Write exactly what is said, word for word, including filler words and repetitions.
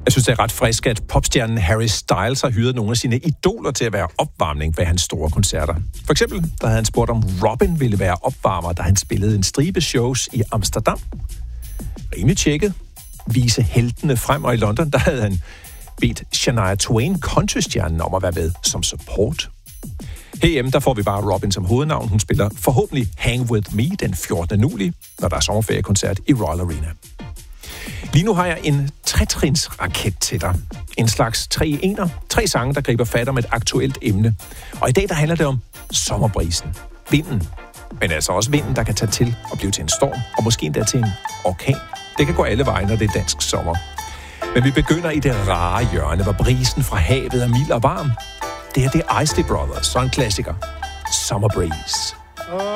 Jeg synes, det er ret frisk, at popstjernen Harry Styles har hyret nogle af sine idoler til at være opvarmning ved hans store koncerter. For eksempel, der havde han spurgt, om Robin ville være opvarmer, da han spillede en stribe shows i Amsterdam. Rimelig tjekket. Vise heltene frem, og i London, der havde han bedt Shania Twain, countrystjernen, om at være med som support. Herhjemme, der får vi bare Robin som hovednavn. Hun spiller forhåbentlig Hang With Me den fjortende juli, når der er sommerferiekoncert i Royal Arena. Lige nu har jeg en tretrinsraket til dig. En slags tre i ener. Tre sange, der griber fat om et aktuelt emne. Og i dag, der handler det om sommerbrisen. Vinden. Men altså også vinden, der kan tage til og blive til en storm, og måske endda til en orkan. Det kan gå alle veje, når det er dansk sommer. Men vi begynder i det rare hjørne, hvor brisen fra havet er mild og varm. Det her, det er Isley Brothers, så en klassiker. Summer Breeze.